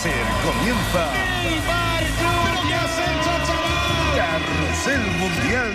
SER comienza ¿Pero qué has hecho, chaval? Carrusel Mundial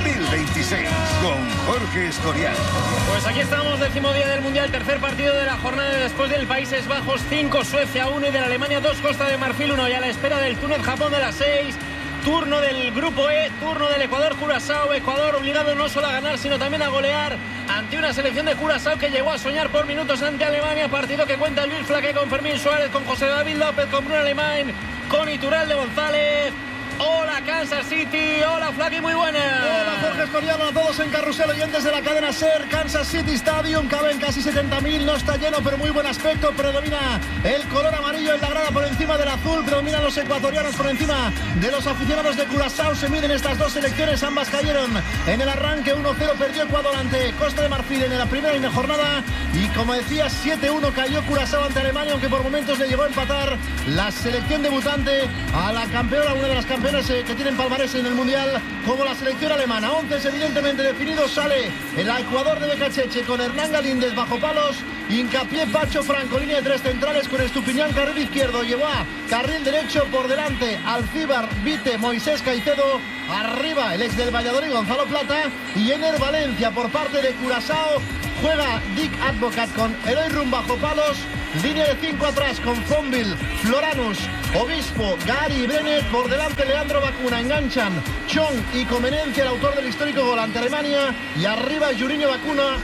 2026 con Jorge Escorial. Pues aquí estamos, 10º día del Mundial, tercer partido de la jornada después del Países Bajos 5, Suecia 1 y de la Alemania 2, Costa de Marfil 1, y a la espera del Túnez-Japón de las 6. Turno del grupo E, turno del Ecuador-Curazao. Ecuador obligado no solo a ganar, sino también a golear ante una selección de Curazao que llegó a soñar por minutos ante Alemania. Partido que cuenta Luis Flaque con Fermín Suárez, con José David López, con Bruno Alemán, con Iturralde González. Hola Kansas City, hola Flaque, muy buenas. Hola Jorge Escorial, a todos en Carrusel, oyentes de la cadena SER. Kansas City Stadium, caben casi 70.000, no está lleno, pero muy buen aspecto. Predomina el color amarillo en la grada por encima del azul, predominan los ecuatorianos por encima de los aficionados de Curazao. Se miden estas dos selecciones, ambas cayeron en el arranque. 1-0 perdió Ecuador ante Costa de Marfil en la primera jornada, y como decía, 7-1 cayó Curazao ante Alemania, aunque por momentos le llegó a empatar la selección debutante a la campeona, una de las campeonas que tienen palmarés en el Mundial, como la selección alemana. 11 evidentemente definidos. Sale el Ecuador de Becacheche con Hernán Galíndez bajo palos, hincapié Pacho Franco, línea de tres centrales con Estupiñán carril izquierdo, llevó a carril derecho por delante Alcíbar, Vite, Moisés Caicedo, arriba el ex del Valladolid Gonzalo Plata, y Ener Valencia por parte de Curazao. Juega Dick Advocat con Eloy Rum bajo palos, línea de 5 atrás con Fonville, Floranus, Obispo, Gary y Brenet, por delante Leandro Bacuna, enganchan Chong y Comenencia, el autor del histórico gol ante Alemania, y arriba Jurinho Bacuna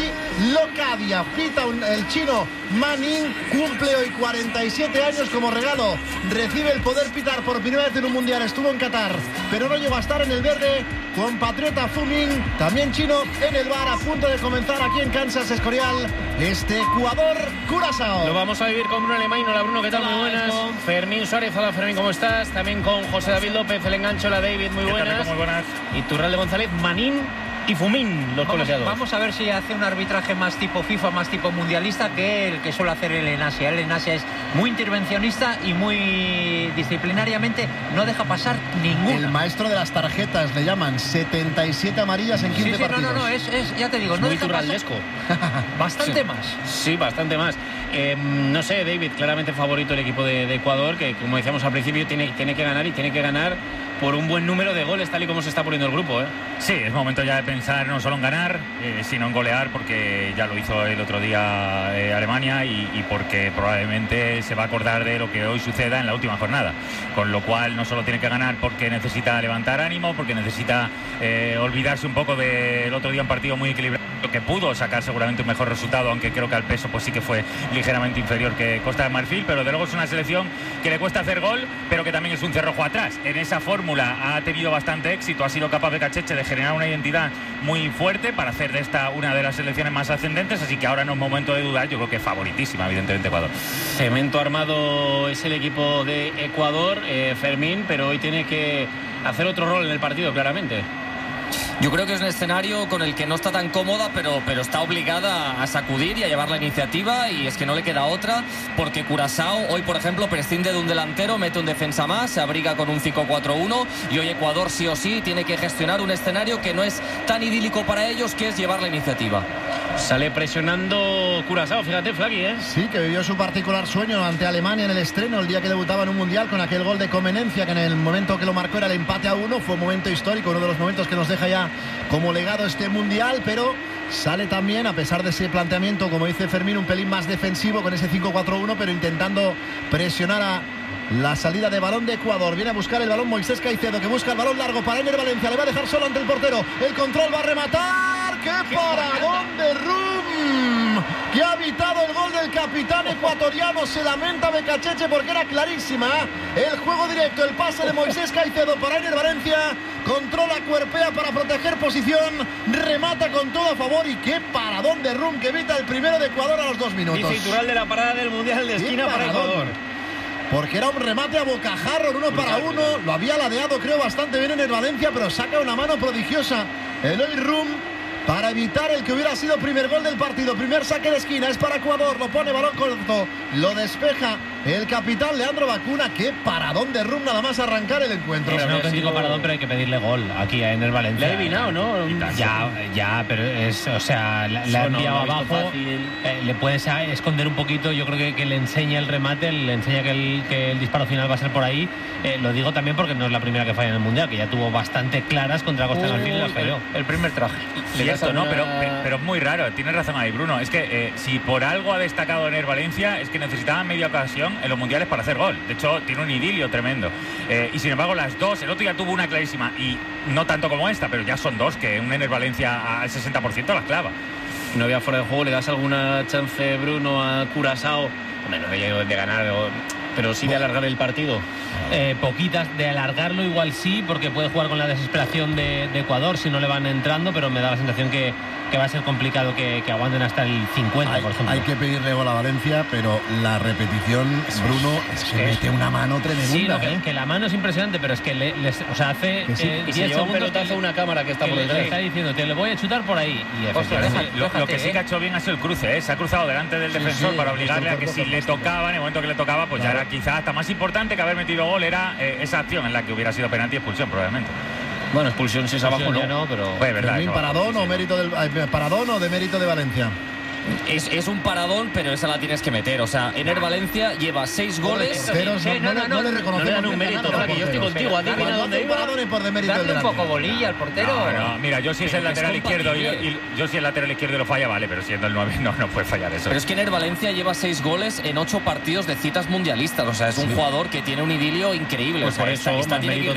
y Locadia. Pita el chino Manning, cumple hoy 47 años. Como regalo recibe el poder pitar por primera vez en un Mundial. Estuvo en Qatar, pero no llegó a estar en el verde. Compatriota Fuming, también chino, en el bar, a punto de comenzar aquí en Kansas, Escorial, este Ecuador-Curazao. Lo vamos a vivir con Bruno Alemán. Hola Bruno, ¿qué tal? Muy buenas. Fermín Suárez, hola Fermín, ¿cómo estás? También con José David López, el enganche, hola David, muy buenas. Muy buenas. Y Iturralde González, Manín y Fumín, los colegiados. Vamos a ver si hace un arbitraje más tipo FIFA, más tipo mundialista que el que suele hacer el Enasia. El Enasia es muy intervencionista y muy disciplinariamente no deja pasar ninguna. El maestro de las tarjetas le llaman, 77 amarillas en 15 partidos. No, ya te digo, es no muy deja pasar bastante sí. más. Sí, bastante más. No sé, David, claramente favorito el equipo de Ecuador, que como decíamos al principio tiene que ganar, y tiene que ganar por un buen número de goles, tal y como se está poniendo el grupo, ¿eh? Sí, es momento ya de pensar no solo en ganar, sino en golear, porque ya lo hizo el otro día Alemania, y porque probablemente se va a acordar de lo que hoy suceda en la última jornada. Con lo cual no solo tiene que ganar porque necesita levantar ánimo, porque necesita olvidarse un poco del otro día, un partido muy equilibrado, que pudo sacar seguramente un mejor resultado, aunque creo que al peso pues sí que fue ligeramente inferior que Costa de Marfil, pero de luego es una selección que le cuesta hacer gol, pero que también es un cerrojo atrás. En esa fórmula ha tenido bastante éxito, ha sido capaz de Becacheche de generar una identidad muy fuerte para hacer de esta una de las selecciones más ascendentes, así que ahora no es momento de dudar. Yo creo que es favoritísima, evidentemente, Ecuador. Cemento armado es el equipo de Ecuador, Fermín, pero hoy tiene que hacer otro rol en el partido, claramente. Yo creo que es un escenario con el que no está tan cómoda, pero está obligada a sacudir y a llevar la iniciativa, y es que no le queda otra, porque Curazao hoy, por ejemplo, prescinde de un delantero, mete un defensa más, se abriga con un 5-4-1, y hoy Ecuador sí o sí tiene que gestionar un escenario que no es tan idílico para ellos, que es llevar la iniciativa. Sale presionando Curazao, fíjate, Flaqui, ¿eh? Sí, que vivió su particular sueño ante Alemania en el estreno, el día que debutaba en un Mundial, con aquel gol de Comenencia, que en el momento que lo marcó era el empate a 1. Fue un momento histórico, uno de los momentos que nos deja ya como legado este Mundial, pero sale también, a pesar de ese planteamiento, como dice Fermín, un pelín más defensivo con ese 5-4-1, pero intentando presionar a la salida de balón de Ecuador. Viene a buscar el balón Moisés Caicedo, que busca el balón largo para Ener Valencia, le va a dejar solo ante el portero, el control, va a rematar. ¡Qué paradón de Rum! Que ha evitado el gol del capitán ecuatoriano. Se lamenta Becacheche porque era clarísima el juego directo, el pase de Moisés Caicedo para Ener Valencia, controla, cuerpea para proteger posición, remata con todo a favor, y qué paradón de Rum, que evita el primero de Ecuador a los 2 minutos. Dice Iturralde de la parada del Mundial de esquina para Ecuador, porque era un remate a bocajarro en 1 para 1, lo había ladeado creo bastante bien en el Valencia, pero saca una mano prodigiosa Eloy Rum para evitar el que hubiera sido primer gol del partido. Primer saque de esquina, es para Ecuador, lo pone balón corto, lo despeja el capitán Leandro Bacuna. Qué paradón de Rum nada más arrancar el encuentro. Es un auténtico paradón, pero hay que pedirle gol aquí a Ener Valencia. Le ha adivinado, ¿no? Ya, pero es, o sea, le ha enviado abajo. Le puedes esconder un poquito. Yo creo que le enseña el remate, le enseña que el disparo final va a ser por ahí. Lo digo también porque no es la primera que falla en el Mundial, que ya tuvo bastante claras contra Costa de Marfil y las falló. El primer traje. Cierto, no, pero es muy raro. Tienes razón ahí, Bruno. Es que si por algo ha destacado Ener Valencia, es que necesitaba media ocasión en los mundiales para hacer gol. De hecho, tiene un idilio tremendo. Y sin embargo, las dos, el otro ya tuvo una clarísima, y no tanto como esta, pero ya son dos, que un Ener Valencia al 60% las clava. No había fuera de juego. ¿Le das alguna chance, Bruno, a Curazao? Hombre, no de ganar, pero sí de alargar el partido. Poquitas, de alargarlo igual sí, porque puede jugar con la desesperación de Ecuador si no le van entrando, pero me da la sensación que va a ser complicado que aguanten hasta el 50, por ejemplo. Hay que pedirle gol a Valencia, pero la repetición, Bruno, es que mete una mano tremenda. Sí, no, que la mano es impresionante, pero es que hace 10 lleva un segundos pelotazo a una cámara que está por detrás. Le está diciendo, te le voy a chutar por ahí. Y Hostia, lo que sí que ha hecho bien ha sido el cruce, ¿eh? Se ha cruzado delante del defensor para obligarle a que si le tocaba, en el momento que le tocaba, pues claro, ya era quizás hasta más importante que haber metido gol, era esa acción en la que hubiera sido penalti y expulsión probablemente. Bueno, expulsión si es abajo no, pero... Pues verdad. ¿Paradón o mérito paradón o de mérito de Valencia? Es un paradón, pero esa la tienes que meter. O sea, Ener Valencia lleva 6 goles. No le reconocemos. No le dan un mérito, que yo estoy contigo. Adivina dónde iba. Paradones por demérito Darle del un poco bolilla al portero. No, mira, yo si es el lateral izquierdo y yo si el lateral izquierdo lo falla, vale, pero siendo el 9 no puede fallar eso. Pero es que Ener Valencia lleva 6 goles en 8 partidos de citas mundialistas. O sea, es un jugador que tiene un idilio increíble. Pues o sea, por eso, esta tiene que